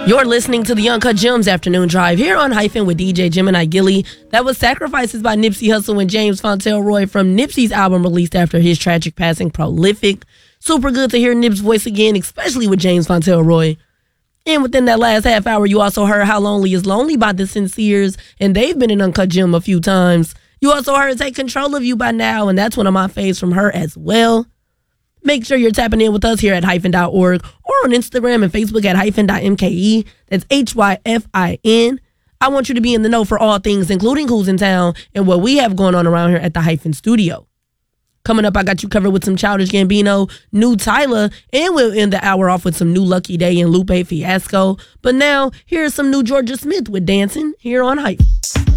You're listening to the Uncut Gems Afternoon Drive here on Hyphen with DJ Gemini Gilly. That was Sacrifices by Nipsey Hussle and James Fontel Roy from Nipsey's album released after his tragic passing, Prolific. Super good to hear Nip's voice again, especially with James Fontel Roy. And within that last half hour, you also heard How Lonely Is Lonely by The Sinceres, and they've been in Uncut Gem a few times. You also heard Take Control of You by Now, and that's one of my faves from her as well. Make sure you're tapping in with us here at hyphen.org or on Instagram and Facebook at hyphen.mke. That's HYFIN. I want you to be in the know for all things, including who's in town and what we have going on around here at the Hyphen Studio. Coming up, I got you covered with some Childish Gambino, new Tyler, and we'll end the hour off with some new Lucky Day and Lupe Fiasco. But now, here's some new Georgia Smith with Dancing here on Hype.